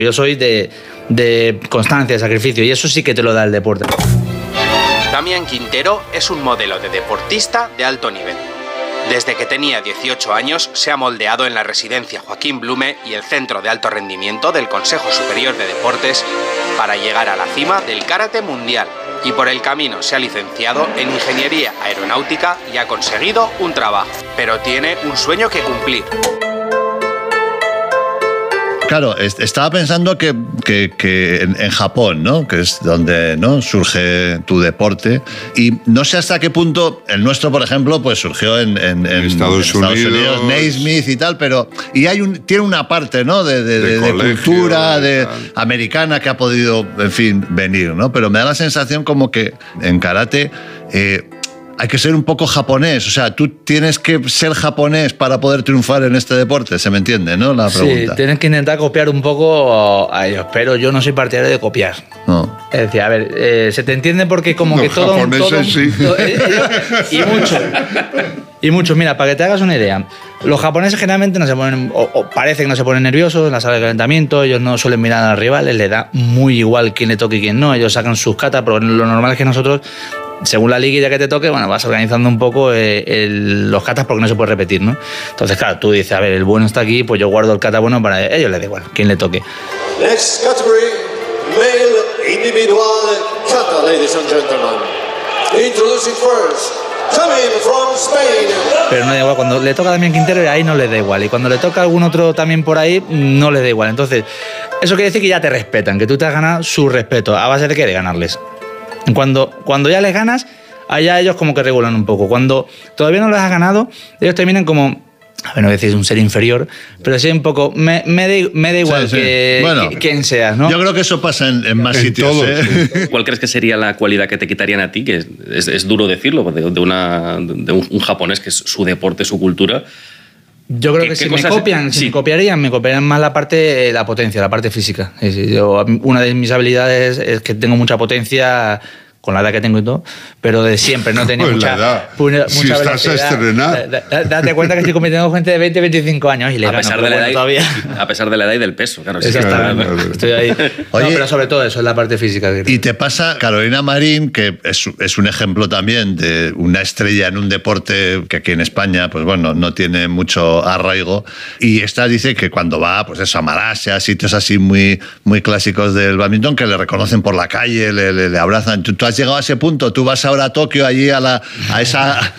Yo soy de constancia, de sacrificio, y eso sí que te lo da el deporte. Damián Quintero es un modelo de deportista de alto nivel. Desde que tenía 18 años se ha moldeado en la residencia Joaquín Blume y el Centro de Alto Rendimiento del Consejo Superior de Deportes para llegar a la cima del karate mundial. Y por el camino se ha licenciado en Ingeniería Aeronáutica y ha conseguido un trabajo. Pero tiene un sueño que cumplir. Claro, estaba pensando que en Japón, ¿no? Que es donde, ¿no?, surge tu deporte. Y no sé hasta qué punto el nuestro, por ejemplo, pues surgió en Estados Unidos, Naismith y tal, pero tiene una parte, ¿no?, de cultura americana que ha podido, en fin, venir, ¿no? Pero me da la sensación como que en karate hay que ser un poco japonés, o sea, tú tienes que ser japonés para poder triunfar en este deporte, ¿se me entiende, no? La pregunta. Sí, tienes que intentar copiar un poco a ellos, pero yo no soy partidario de copiar. No. Es decir, a ver, se te entiende porque como Los que todo... japoneses sí. Y mucho, mira, para que te hagas una idea, los japoneses generalmente no se ponen, o parece que no se ponen nerviosos en la sala de calentamiento, ellos no suelen mirar a los rivales, les da muy igual quién le toque y quién no, ellos sacan sus katas, pero lo normal es que nosotros, según la liguilla que te toque, bueno, vas organizando un poco los katas porque no se puede repetir, ¿no? Entonces, claro, tú dices, a ver, el bueno está aquí, pues yo guardo el kata bueno para ellos, les da igual, quién le toque. Next category, male individual kata, ladies and gentlemen. Introducing first, coming from Spain. Pero no da igual, cuando le toca a Damián Quintero, ahí no le da igual. Y cuando le toca a algún otro también por ahí, no le da igual. Entonces, eso quiere decir que ya te respetan, que tú te has ganado su respeto. ¿A base de qué? De ganarles. Cuando ya les ganas, allá ellos como que regulan un poco. Cuando todavía no les has ganado, ellos terminan como... A ver, no decir un ser inferior, pero sí un poco... Me da igual sí. Bueno, quién seas, ¿no? Yo creo que eso pasa en más sitios. Todos, ¿eh? ¿Cuál crees que sería la cualidad que te quitarían a ti? Que es duro decirlo, de un japonés que es su deporte, su cultura. Yo creo que si me copiarían más la parte, la potencia, la parte física. Una de mis habilidades es que tengo mucha potencia... con la edad que tengo y todo, pero de siempre no tenía mucha si estás a estrenar. Date cuenta que estoy compitiendo con gente de 20, 25 años y le gano, a pesar de la edad y del peso, claro. Exactamente. Claro. Estoy ahí. Oye, pero sobre todo eso es la parte física. Y te pasa, Carolina Marín, que es un ejemplo también de una estrella en un deporte que aquí en España, pues bueno, no tiene mucho arraigo, y esta dice que cuando va, pues eso, a Malasia, sitios así muy, muy clásicos del badminton, que le reconocen por la calle, le abrazan. ¿Tú has llegado a ese punto? ¿Tú vas ahora a Tokio, allí a esa...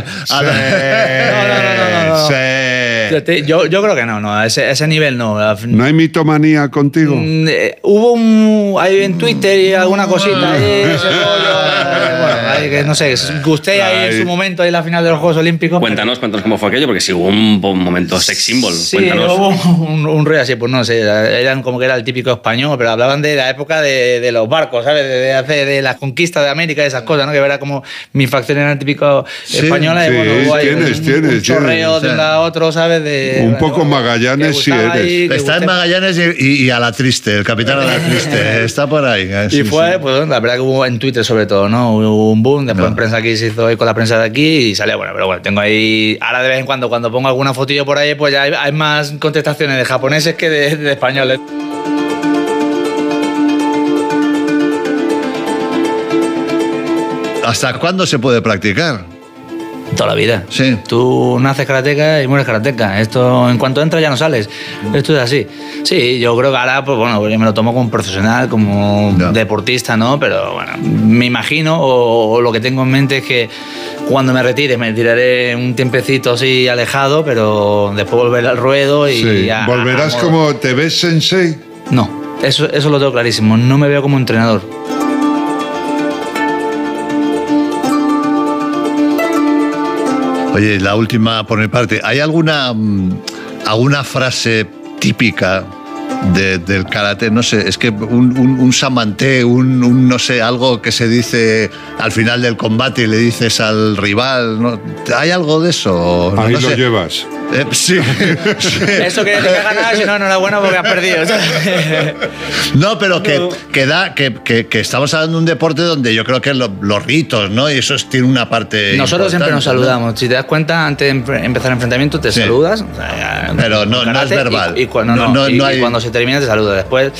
Yo creo que no, a ese nivel no. ¿No hay mitomanía contigo? Hubo ahí en Twitter y alguna cosita ahí, ese rollo, que no sé, gusté ahí en su momento, ahí en la final de los Juegos Olímpicos. Cuéntanos cómo fue aquello, porque si hubo un momento sex symbol. Sí, cuéntanos. hubo un rollo así, pues no sé, eran como que era el típico español, pero hablaban de la época de los barcos, ¿sabes? De las conquistas de América y esas cosas, ¿no? Que era como mi facción era el típico española, y bueno, hubo ahí un chorreo de un lado a otro, ¿sabes? Un poco Magallanes sí eres. Está en Magallanes y a la triste, el capitán a la triste, está por ahí. Y fue, pues la verdad que hubo en Twitter sobre todo, ¿no? Hubo un boom, después en prensa aquí se hizo con la prensa de aquí y salió, bueno, pero bueno, tengo ahí, ahora de vez en cuando pongo alguna fotillo por ahí, pues ya hay más contestaciones de japoneses que de españoles. ¿Hasta cuándo se puede practicar? Toda la vida. Sí. Tú naces karateca y mueres karateca. Esto, en cuanto entras ya no sales. Esto es así. Sí, yo creo que ahora, pues bueno, yo me lo tomo como profesional, como deportista, ¿no? Pero bueno, me imagino, o lo que tengo en mente es que cuando me retire, me tiraré un tiempecito así alejado, pero después volver al ruedo y... Sí. ¿Volverás como te ves sensei? No, eso lo tengo clarísimo. No me veo como entrenador. Oye, la última por mi parte. ¿Hay alguna frase típica del karate? No sé, es que un samante, un no sé, algo que se dice al final del combate y le dices al rival, ¿no? ¿Hay algo de eso? Ahí no lo sé. llevas. Sí. Eso quiere decir que has ganado, si no, enhorabuena porque has perdido. No, pero que estamos hablando de un deporte donde yo creo que los ritos, ¿no? Y eso tiene una parte. Nosotros siempre nos saludamos. ¿No? Si te das cuenta, antes de empezar el enfrentamiento, te saludas. O sea, pero no es verbal. Y cuando se termina, te saludas. Después